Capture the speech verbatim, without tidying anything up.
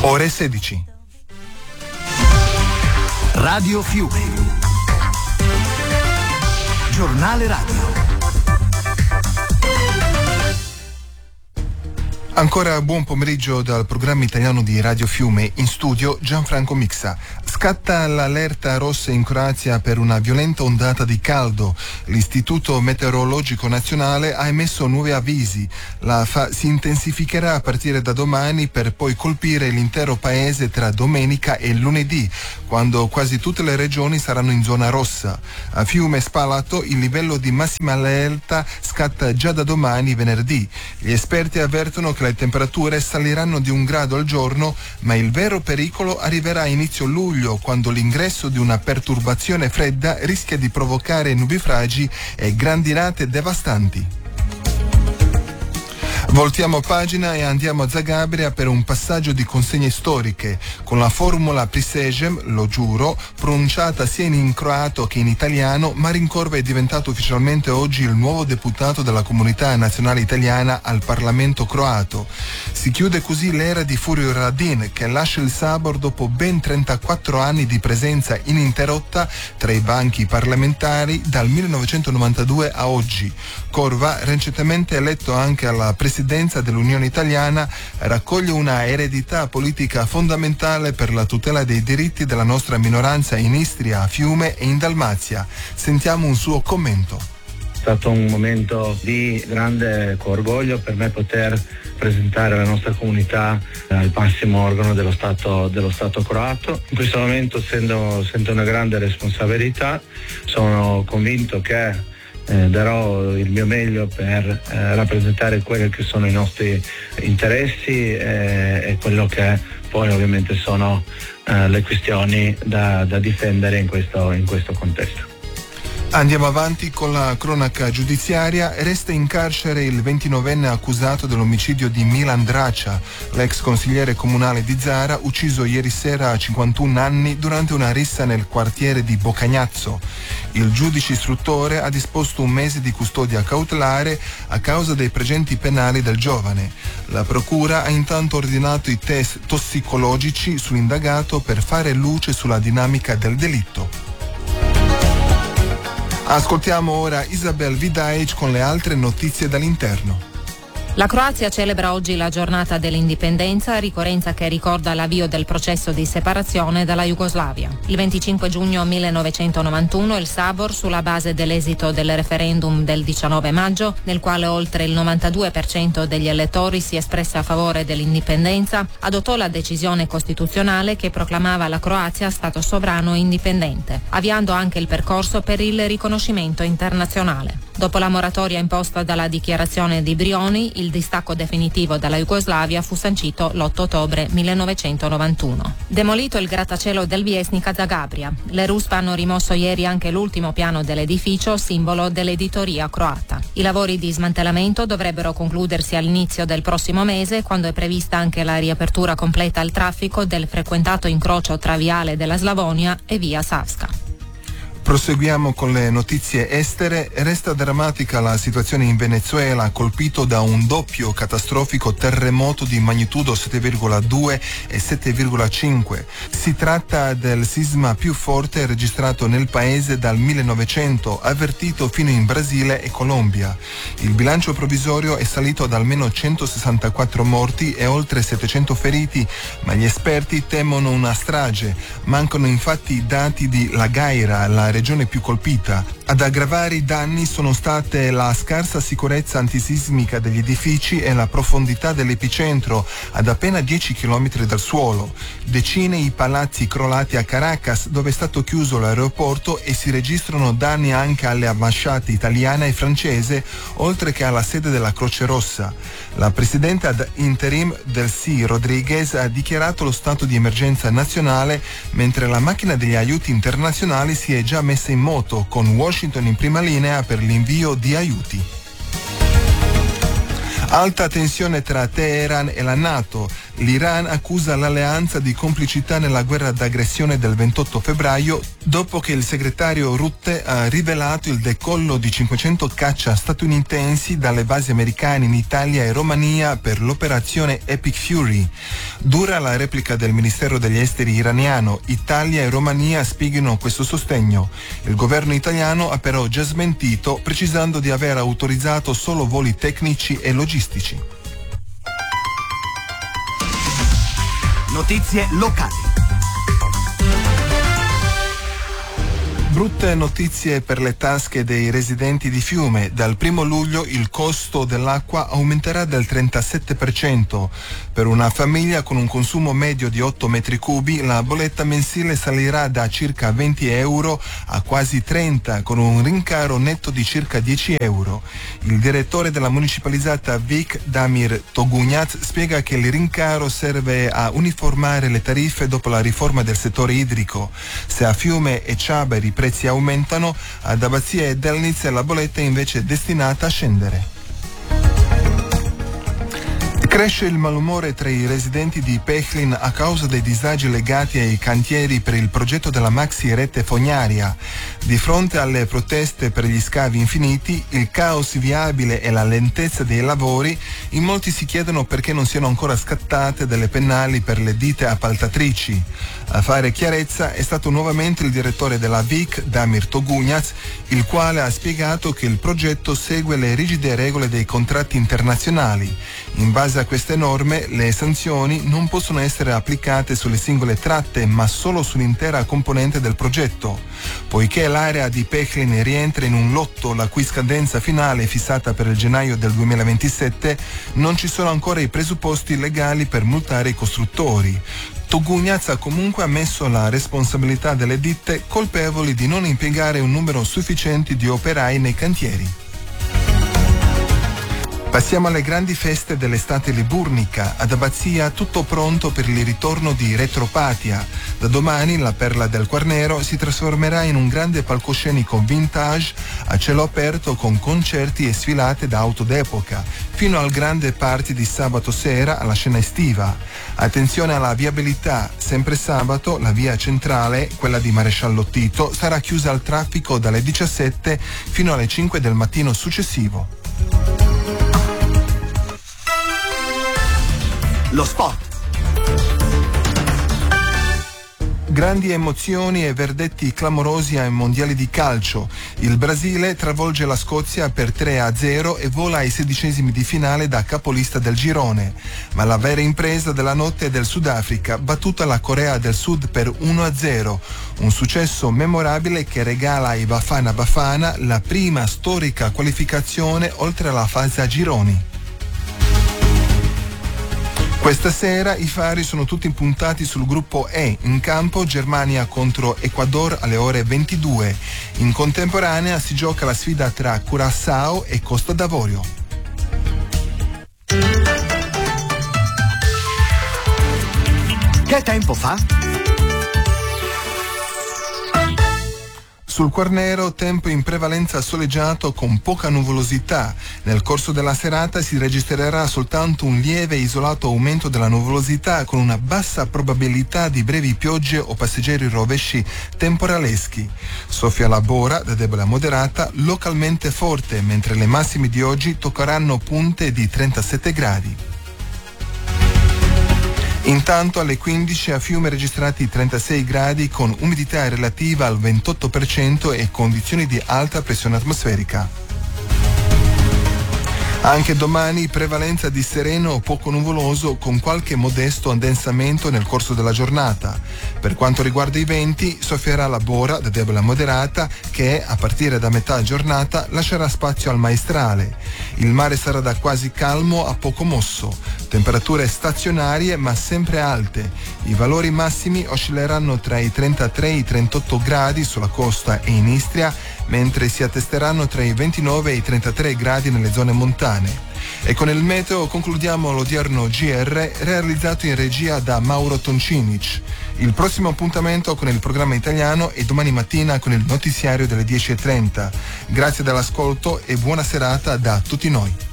Ore sedici. Radio Fiume. Giornale radio. Ancora buon pomeriggio dal programma italiano di Radio Fiume, in studio Gianfranco Mixa. Scatta l'allerta rossa in Croazia per una violenta ondata di caldo. L'Istituto Meteorologico Nazionale ha emesso nuovi avvisi. La fa- si intensificherà a partire da domani per poi colpire l'intero paese tra domenica e lunedì, quando quasi tutte le regioni saranno in zona rossa. A Fiume Spalato il livello di massima allerta scatta già da domani venerdì. Gli esperti avvertono che le temperature saliranno di un grado al giorno, ma il vero pericolo arriverà a inizio luglio, quando l'ingresso di una perturbazione fredda rischia di provocare nubifragi e grandinate devastanti. Voltiamo pagina e andiamo a Zagabria per un passaggio di consegne storiche, con la formula Prisegem, lo giuro, pronunciata sia in croato che in italiano. Marin Corva è diventato ufficialmente oggi il nuovo deputato della comunità nazionale italiana al Parlamento croato. Si chiude così l'era di Furio Radin, che lascia il Sabor dopo ben trentaquattro anni di presenza ininterrotta tra i banchi parlamentari dal millenovecentonovantadue a oggi. Corva, recentemente eletto anche alla presidenza dell'Unione Italiana, raccoglie una eredità politica fondamentale per la tutela dei diritti della nostra minoranza in Istria, a Fiume e in Dalmazia. Sentiamo un suo commento. È stato un momento di grande orgoglio per me poter presentare la nostra comunità al massimo organo dello Stato, dello Stato croato. In questo momento sento, sento una grande responsabilità, sono convinto che Eh, darò il mio meglio per eh, rappresentare quelli che sono i nostri interessi eh, e quello che poi ovviamente sono eh, le questioni da, da difendere in questo, in questo contesto. Andiamo avanti con la cronaca giudiziaria. Resta in carcere il ventinovenne accusato dell'omicidio di Milan Dracia, l'ex consigliere comunale di Zara, ucciso ieri sera a cinquantuno anni durante una rissa nel quartiere di Bocagnazzo. Il giudice istruttore ha disposto un mese di custodia cautelare a causa dei precedenti penali del giovane. La procura ha intanto ordinato i test tossicologici sull'indagato per fare luce sulla dinamica del delitto. Ascoltiamo ora Isabel Vidaic con le altre notizie dall'interno. La Croazia celebra oggi la giornata dell'indipendenza, ricorrenza che ricorda l'avvio del processo di separazione dalla Jugoslavia. Il venticinque giugno millenovecentonovantuno il Sabor, sulla base dell'esito del referendum del diciannove maggio, nel quale oltre il novantadue per cento degli elettori si espresse a favore dell'indipendenza, adottò la decisione costituzionale che proclamava la Croazia Stato sovrano e indipendente, avviando anche il percorso per il riconoscimento internazionale. Dopo la moratoria imposta dalla dichiarazione di Brioni, il distacco definitivo dalla Jugoslavia fu sancito l'otto ottobre millenovecentonovantuno. Demolito il grattacielo del Viesnik a Zagabria. Le ruspe hanno rimosso ieri anche l'ultimo piano dell'edificio, simbolo dell'editoria croata. I lavori di smantellamento dovrebbero concludersi all'inizio del prossimo mese, quando è prevista anche la riapertura completa al traffico del frequentato incrocio tra Viale della Slavonia e Via Savska. Proseguiamo con le notizie estere. Resta drammatica la situazione in Venezuela, colpito da un doppio catastrofico terremoto di magnitudo sette virgola due e sette virgola cinque. Si tratta del sisma più forte registrato nel paese dal millenovecento, avvertito fino in Brasile e Colombia. Il bilancio provvisorio è salito ad almeno centosessantaquattro morti e oltre settecento feriti, ma gli esperti temono una strage. Mancano infatti i dati di La Gaira, la regione più colpita. Ad aggravare i danni sono state la scarsa sicurezza antisismica degli edifici e la profondità dell'epicentro, ad appena dieci chilometri dal suolo. Decine i palazzi crollati a Caracas, dove è stato chiuso l'aeroporto, e si registrano danni anche alle ambasciate italiana e francese, oltre che alla sede della Croce Rossa. La presidente ad interim Delcy Rodriguez ha dichiarato lo stato di emergenza nazionale, mentre la macchina degli aiuti internazionali si è già messa in moto, con Washington in prima linea per l'invio di aiuti. Alta tensione tra Teheran e la NATO. L'Iran accusa l'alleanza di complicità nella guerra d'aggressione del ventotto febbraio dopo che il segretario Rutte ha rivelato il decollo di cinquecento caccia statunitensi dalle basi americane in Italia e Romania per l'operazione Epic Fury. Dura la replica del Ministero degli Esteri iraniano. Italia e Romania spiegano questo sostegno. Il governo italiano ha però già smentito, precisando di aver autorizzato solo voli tecnici e logistici. Notizie locali. Brutte notizie per le tasche dei residenti di Fiume. Dal primo luglio il costo dell'acqua aumenterà del trentasette per cento. Per una famiglia con un consumo medio di otto metri cubi, la bolletta mensile salirà da circa venti euro a quasi trenta, con un rincaro netto di circa dieci euro. Il direttore della municipalizzata Vic, Damir Togunjaz, spiega che il rincaro serve a uniformare le tariffe dopo la riforma del settore idrico. Se a Fiume e Ciaberi i prezzi aumentano, ad Abbazia e Delniz la bolletta è invece destinata a scendere. Cresce il malumore tra i residenti di Pechlin a causa dei disagi legati ai cantieri per il progetto della maxi rete fognaria. Di fronte alle proteste per gli scavi infiniti, il caos viabile e la lentezza dei lavori, in molti si chiedono perché non siano ancora scattate delle pennali per le ditte appaltatrici. A fare chiarezza è stato nuovamente il direttore della Vic, Damir Togunjaz, il quale ha spiegato che il progetto segue le rigide regole dei contratti internazionali. In base a queste norme, le sanzioni non possono essere applicate sulle singole tratte, ma solo sull'intera componente del progetto. Poiché l'area di Pechlin rientra in un lotto la cui scadenza finale è fissata per il gennaio del duemilaventisette, non ci sono ancora i presupposti legali per multare i costruttori. Togunjaz ha comunque ammesso la responsabilità delle ditte colpevoli di non impiegare un numero sufficiente di operai nei cantieri. Passiamo alle grandi feste dell'estate liburnica. Ad Abbazia tutto pronto per il ritorno di Retropatia. Da domani la Perla del Quarnero si trasformerà in un grande palcoscenico vintage a cielo aperto con concerti e sfilate da auto d'epoca, fino al grande party di sabato sera alla scena estiva. Attenzione alla viabilità, sempre sabato la via centrale, quella di Maresciallo Tito, sarà chiusa al traffico dalle diciassette fino alle cinque del mattino successivo. Lo sport. Grandi emozioni e verdetti clamorosi ai mondiali di calcio. Il Brasile travolge la Scozia per tre a zero e vola ai sedicesimi di finale da capolista del girone. Ma la vera impresa della notte è del Sudafrica, battuta la Corea del Sud per uno a zero. Un successo memorabile che regala ai Bafana Bafana la prima storica qualificazione oltre alla fase a gironi. Questa sera i fari sono tutti impuntati sul gruppo E, in campo Germania contro Ecuador alle ore ventidue. In contemporanea si gioca la sfida tra Curaçao e Costa d'Avorio. Che tempo fa? Sul Quarnero tempo in prevalenza soleggiato con poca nuvolosità. Nel corso della serata si registrerà soltanto un lieve e isolato aumento della nuvolosità con una bassa probabilità di brevi piogge o passeggeri rovesci temporaleschi. Soffia la bora da debole a moderata, localmente forte, mentre le massime di oggi toccheranno punte di trentasette gradi. Intanto alle quindici a Fiume registrati trentasei gradi con umidità relativa al ventotto per cento e condizioni di alta pressione atmosferica. Anche domani prevalenza di sereno o poco nuvoloso con qualche modesto addensamento nel corso della giornata. Per quanto riguarda i venti, soffierà la bora da debole a moderata che a partire da metà giornata lascerà spazio al maestrale. Il mare sarà da quasi calmo a poco mosso. Temperature stazionarie ma sempre alte. I valori massimi oscilleranno tra i trentatré e i trentotto gradi sulla costa e in Istria, mentre si attesteranno tra i ventinove e i trentatré gradi nelle zone montane. E con il meteo concludiamo l'odierno G R realizzato in regia da Mauro Toncinic. Il prossimo appuntamento con il programma italiano è domani mattina con il notiziario delle dieci e trenta. Grazie dell'ascolto e buona serata da tutti noi.